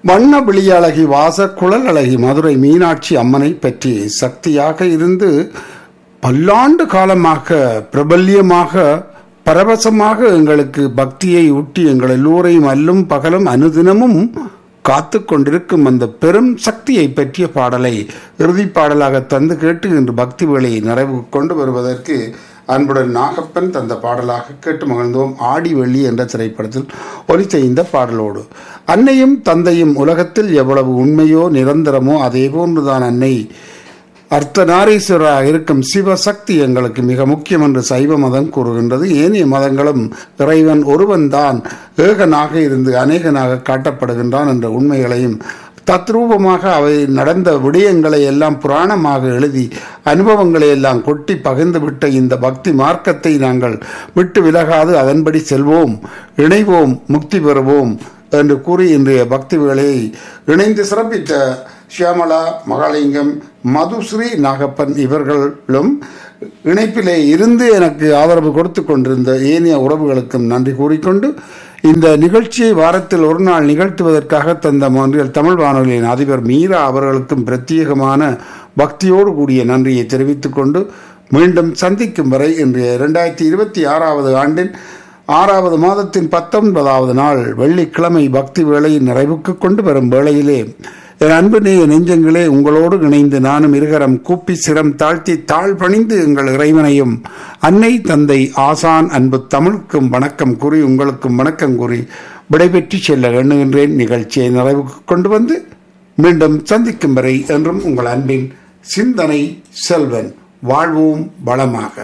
வண்ண விழியழகி வாச குழல் அழகி மதுரை மீனாட்சி அம்மனை பற்றி சக்தியாக இருந்து பல்லாண்டு காலமாக பிரபல்யமாக பரவசமாக எங்களுக்கு பக்தியை ஊட்டி எங்கள் எல்லோரையும் அல்லும் பகலும் அனுதினமும் காத்து கொண்டிருக்கும் அந்த பெரும் சக்தியை பற்றிய பாடலை இறுதி பாடலாக தந்து கேட்டு இன்று பக்தி வேளையை நிறைவு கொண்டு வருவதற்கு அன்புடன் நாகப்பன் தந்த பாடலாக கேட்டு மகிழ்ந்தோம். ஆடி வெள்ளி என்ற திரைப்படத்தில் ஒலித்த இந்த பாடலோடு அன்னையும் தந்தையும் உலகத்தில் எவ்வளவு உண்மையோ நிரந்தரமோ அதே போன்றுதான் அன்னை அர்த்தநாரீஸ்வரராக இருக்கும் சிவசக்தி எங்களுக்கு மிக முக்கியம் என்று சைவ மதம் கூறுகின்றது. ஏனைய மதங்களும் இறைவன் ஒருவன் தான் ஏகனாக இருந்து அநேகனாக காட்டப்படுகின்றான் என்ற உண்மைகளையும் தத்ரூபமாக அவை நடந்த விடயங்களை எல்லாம் புராணமாக எழுதி அனுபவங்களை எல்லாம் கொட்டி பகிர்ந்துவிட்ட இந்த பக்தி மார்க்கத்தை நாங்கள் விட்டு விலகாது அதன்படி செல்வோம், இணைவோம், முக்தி பெறுவோம் என்று கூறி இன்றைய பக்தி வேளையை இணைந்து சிறப்பித்த ஷியாமலா, மகாலிங்கம், மதுஸ்ரீ, நாகப்பன் இவர்களும் இணைப்பிலே இருந்து எனக்கு ஆதரவு கொடுத்து கொண்டிருந்த ஏனைய உறவுகளுக்கும் நன்றி கூறிக்கொண்டு இந்த நிகழ்ச்சியை வாரத்தில் ஒரு நாள் நிகழ்த்துவதற்காக தந்த மாநில தமிழ் வானொலியின் அதிபர் மீரா அவர்களுக்கும் பிரத்யேகமான பக்தியோடு கூடிய நன்றியை தெரிவித்துக் கொண்டு மீண்டும் சந்திக்கும் வரை இன்றைய 2026 ஆண்டின் 6வது மாதத்தின் 19வது நாள் வெள்ளிக்கிழமை பக்தி வேளையின் நிறைவுக்கு கொண்டு வரும் வேளையிலே என் அன்பு நெஞ்சங்களே, உங்களோடு இணைந்து நானும் இருகரம் கூப்பி சிரம் தாழ்த்தி தாழ் பணிந்து எங்கள் இறைவனையும் அன்னை தந்தை ஆசான் அன்பு தமிழுக்கும் வணக்கம் கூறி உங்களுக்கும் வணக்கம் கூறி விடைபெற்று செல்ல எண்ணுகின்றேன். நிகழ்ச்சியை நிறைவுக்கு கொண்டு வந்து மீண்டும் சந்திக்கும் வரை என்றும் உங்கள் அன்பின் சிந்தனை செல்வன். வாழ்வோம் வளமாக.